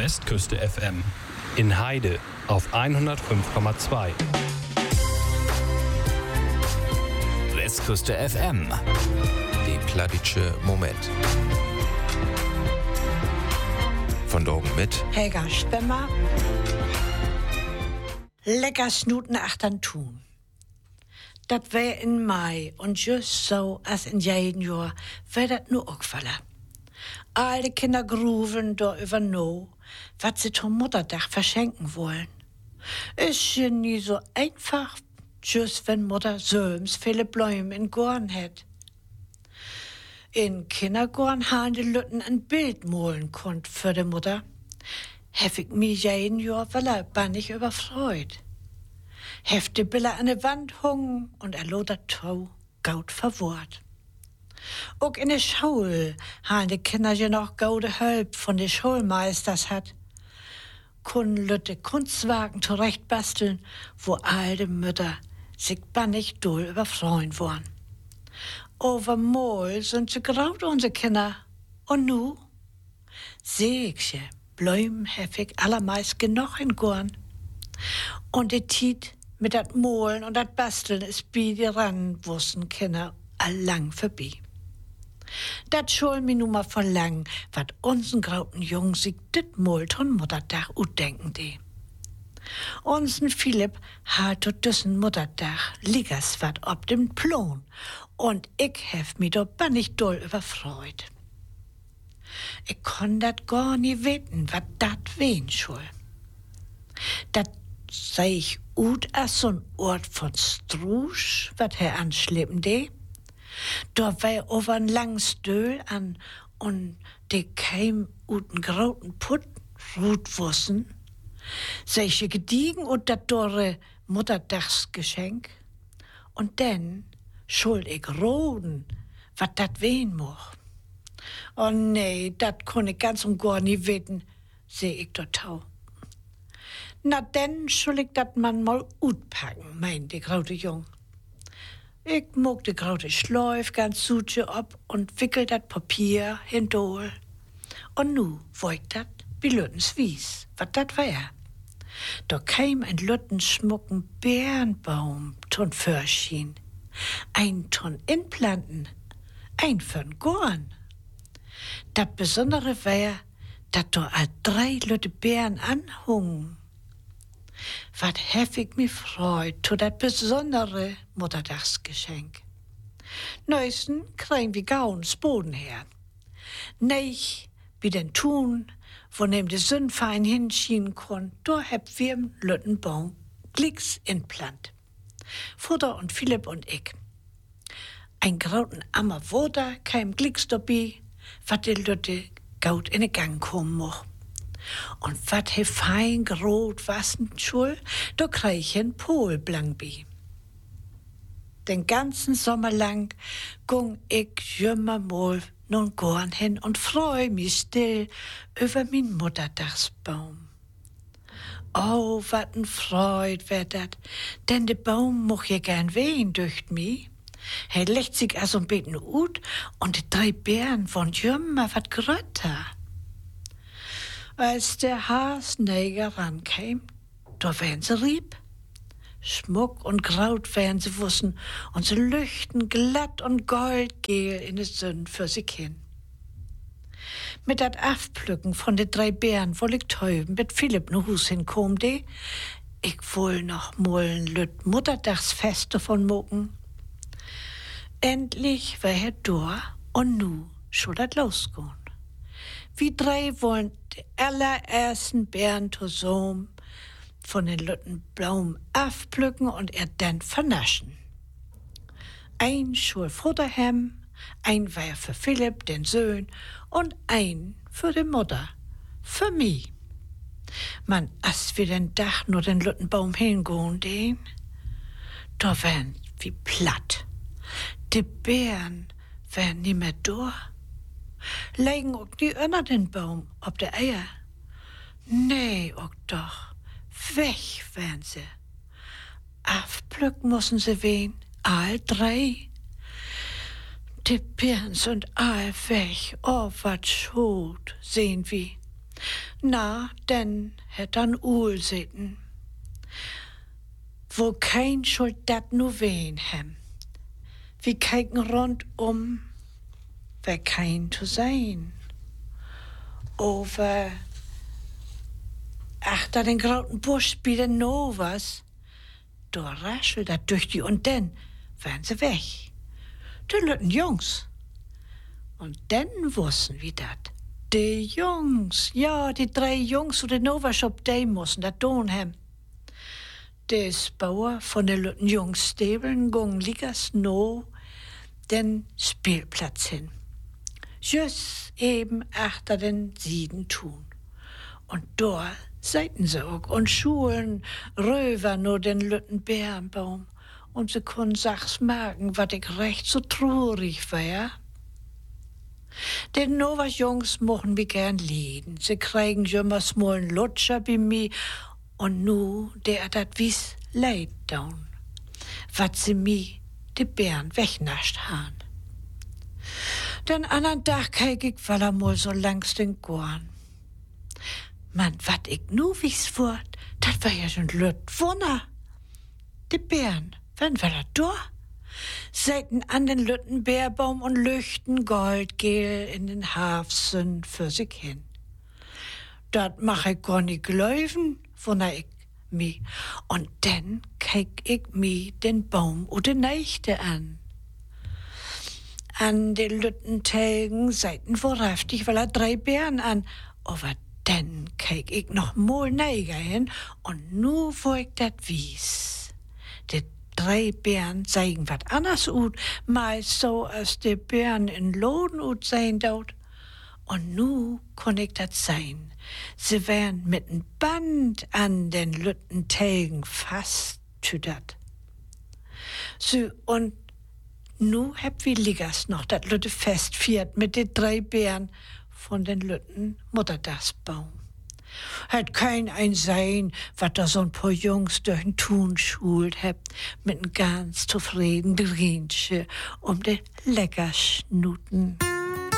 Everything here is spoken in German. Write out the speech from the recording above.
Westküste FM. In Heide auf 105,2. Westküste FM. Die plattitsche Moment. Von Dorgen mit Helga Spemmer. Lecker Snuten achtern tun. Dat wär in Mai und just so als in jeden Jahr wär dat nur auch falle. Alle Kinder gruven da über no, wat sie zum Muttertag verschenken wollen. Ist ja nie so einfach, just wenn Mutter söms viele Bäume in Gorn hat. In Kindergorn haben die Lütten ein Bild malen konnt für die Mutter. Hef ich mich jeden Jahr bannig überfreut. Hef die Bilder an die Wand hungen und lodert Tau gaut verwort. Auch in der Schule haben die Kinder ja noch gaude Hölp von den Schulmeisters hat. Können Lütte Kunstwagen zurechtbasteln, wo alte Mütter sich bannig doll überfreuen wollen. Overmol sind sie graut, unsere Kinder. Und nu? Segche, Bläum hef allermeist genug in Gorn. Und die Tiet mit dat Molen und dat Basteln ist bi die ran, wussten Kinder allang vorbei. Dat schul mi nu mal verlang, wat uns'n grauten Jung sich dit Molt und Muttertag utdenken de. Uns'n Philipp hat tot düssen Muttertag liegers wat ob dem Plon und ich hef mi do bannig doll überfreut. Ich konn dat gar nie weten, wat dat wen schul. Dat sei ich ut as so'n Ort von Strusch, wat her anschleppen de. Da war over'n lang Stöhl an und de keim ut'n grauten Putt Rutwussen. Solche gediegen und dat dorre Muttertagsgeschenk. Und denn schuld ich roden, wat dat wen moch. Oh nee, dat konn ich ganz und gar nie weten, seh ich dort tau. Na denn schuld ich dat man mal utpacken, meint die graute Jung. Ich mog de graute Schleuf ganz sutje ob und wickel dat Papier hindol. Und nu wollt dat wie Lüttens wies, wat dat wär. Da käm ein Lütten schmucken Bärenbaum ton Förschien. Ein ton Inplanten, ein für'n Gorn. Dat Besondere wär, dat do all 3 Lütte Bären anhungen. Wat hef ich mi freut, to dat besondere Muttertagsgeschenk. Neuesten kriegen wir Gauns Boden her. Neich, wie den Tun, wo nem de Sündfein hinschienen konnt, do heb wir im Lüttenbaum Glicks inplant. Futter und Philipp und ich. Ein grauten Ammer Woder keim Glicks dabei, wat de Lütte gaut in den Gang kommen moch. Und wat he fein grot wassen schul, do krieg ich en Pol blank bi. Den ganzen Sommer lang gung ich jümmer mal nun gorn hin und freu mich still über min Muttertagsbaum. Oh, wat en Freud wär dat, denn de Baum moch je gern wehen durch mi. He legt sich also beten ut und die 3 Bären von jümmer wat grötter. Als der Haasneger rankam, da wären sie rieb. Schmuck und Kraut wären sie wussen und sie lüchten glatt und goldgel in de Sünd für sich hin. Mit dat Afpflücken von de 3 Bären woll ich täuben, mit Philipp ne Hus hinkom de. Ich woll noch mollen lüt Muttertagsfeste von mucken. Endlich wär er da und nu schul dat losgehen. Wir 3 wollen die allerersten Bären zusammen von den Lüttenbaum aufpflücken und dann vernaschen. Ein schul Futterhem, ein wär für Philipp, den Sohn, und ein für die Mutter, für mich. Man, als wir den Dach nur den Lüttenbaum hingehen, den, da wären wie platt. Die Bären wären nie mehr da. Legen auch die unter den Baum, ob der Eier. Nee, auch doch. Weg wären sie. Aufpflücken müssen sie wen, all 3. Die Birnen sind all weg. Oh, wat schot, sehen wir. Na, denn het an Uhl sitten. Wo kein Schuld dat nu wehen hem. Wir kijken rundum, wer kein zu sein. Over achter den grauten Busch bei den Novas, da raschelt dat durch die und dann wären sie weg. Die lütten Jungs. Und dann wussten wir dat. Die Jungs, ja, die 3 Jungs, die Novas op die mussten, dat doen hem. Des Bauer von den lütten Jungsstäbeln ging liegers no den Spielplatz hin. Just eben achter den Siedentun. Und dort seiten sie auch und schulen Röver nur den lütten Bärenbaum. Und sie können sachs merken, wat ich recht so traurig war. Den Novas Jungs mochten wir gern lieden. Sie kriegen schon mal smollen Lutscher bei mir. Und nu, der dat wies leid down, wat sie mi de Bären wegnascht han. Den anderen Tag kijk ich weil mal so langs den Gorn. Man, wat ich nu wies wort, dat war ja schon lüt Wunder. De Bären, wann war dat da? Seiten an den lütten Bärbaum und lüchten goldgel in den Hafsen für sich hin. Dat mach ich gar nicht glauben, wundert ich mi. Und dann kijk ich mi den Baum und die Nächte an. An den lütten Tagen seiten vorhaftig, weil 3 Bären an. Aber dann kijk ich noch mal neiger hin und nu wo ich dat wies. Die 3 Bären zeigen wat anders ut, meist so als die Bären in Loden ut sein dort. Und nu kon ich dat sein. Sie wären mit n Band an den lütten Telgen fast tüdert. So, und nu heb wie liggers noch dat lütte Fest viert mit den 3 Bären von den lütten Mutterdagsbaum. Het kein ein sein, wat da so ein paar Jungs durch den Tun schult hebt, mit n ganz zufrieden Grinche um de Leckerschnuten.